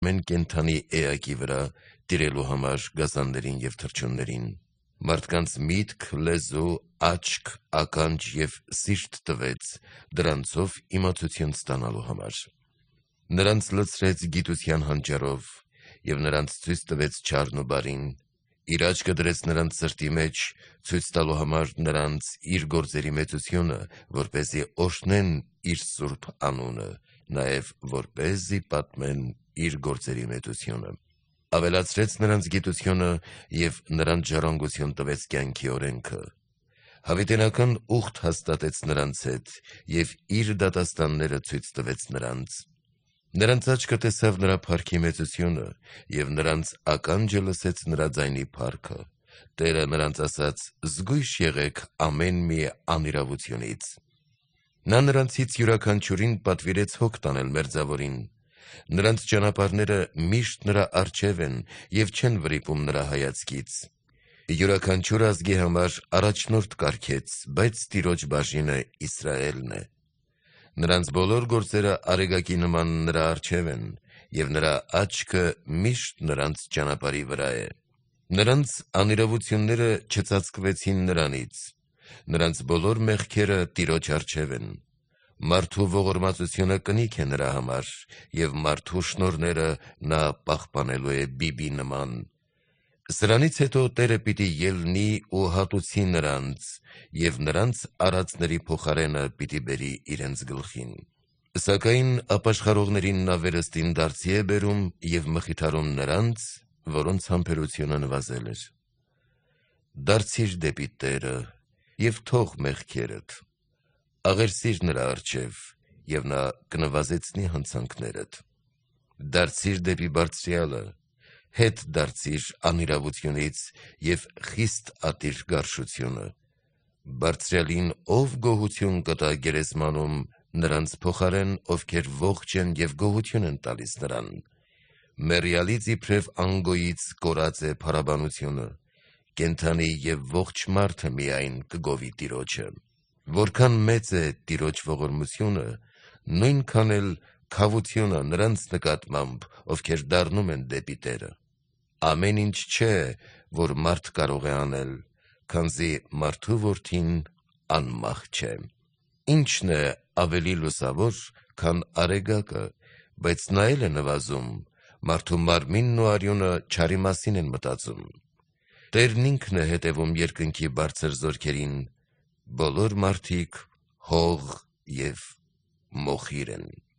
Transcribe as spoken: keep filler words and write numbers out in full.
Մեն կենթանի էակի վրա տիրելու համար գազաններին և թռչուններին, մարդկանց միտք, լեզու, աչք, ականջ և սիրտ տվեց դրանցով իմացություն ստանալու համար: Նրանց լցրեց գիտության հանճարով և նրանց ցույց տվեց չարն ու բարին, իր աչքը դրեց նրանց սրտի մեջ, ցույց տալու համար նրանց իր գործերի մեծությունը, որպեսզի օրհնեն իր սուրբ անունը, նաև որպեսզի պատմեն իր գործերի մեծությունը: Ավելացրեց նրանց գիտությունը և նրանց ժառանգություն տվեց կյանքի օրենքը: Հավիտենական ուխտ հաստատեց նրանց հետ և իր դատաստանները ցույց տվեց նրանց: Նրանց աչքը տեսավ նրա փառքի մեծությունը, և նրանց ականջը լսեց նրա ձայնի փառքը: Տերը նրանց ասաց. «Զգույշ եղեք ամեն մի անիրավությունից»: Նա նրանցից յուրաքանչյուրին պատվիրեց հոգ տանել մերձավորին: Նրանց ճանապարհները միշտ նրա առջև են և չեն վրիպում նրա հայացքից: Յուրաքանչյուր ազգի համար առաջնորդ կարգեց, բայց Տիրոջ բաժինը Իսրայելն է: Նրանց բոլոր գործերը արեգակի նման նրա առջև են, և նրա աչքը միշտ նրանց ճանապարհի վրա է: Նրանց անիրավությունները չծածկվեցին նրանից: Նրանց բոլոր մեղքերը Տիրոջ առջև են: Մարդու ողորմածությունը կնիք է նրա համար, և մարդու շնորհները նա պահպանելու է բիբի նման: Սրանից հետո Տերը պիտի ելնի ու հատուցի նրանց, և նրանց արածների փոխարենը պիտի բերի իրենց գլխին: Սակայն ապաշխարողներին նա վերստին դարձի է բերում և մխիթարում նրանց, որոնց համբերությունը նվազել էր: Դարձի՛ր դեպի Տերը և թող մեղքերդ: Աղերսի՛ր նրա առջև, և նա կնվազեցնի հանցանքներդ: Դարձի՛ր դեպի Բարձրյալը, հետ դարձի՛ր անիրավությունից և խիստ ատի՛ր գարշությունը: Բարձրյալին ով գոհություն կտա գերեզմանում նրանց փոխարեն, ովքեր ողջ են և գոհություն են տալիս նրան: Մեռյալից իբրև անգոյից կորած է փառաբանությունը: Կենդանի և ողջ մարդը միայն կգովի Տիրոջը: Որքան մեծ է Տիրոջ ողորմությունը, նույնքան էլ քավությունը նրանց նկատմամբ, ովքեր դառնում են դեպի Տերը: Ամեն ինչ չէ, որ մարդ կարող է անել, քանզի մարդու որդին անմահ չէ: Ի՞նչն է ավելի լուսավոր, քան արեգակը, բայց նա էլ է նվազում: Մարդու մարմինն ու արյունը չարի մասին են մտածում: Տերն ինքն է հետևում երկնքի բարձր զորքերին: Բոլոր մարդիկ հող և մոխիր են: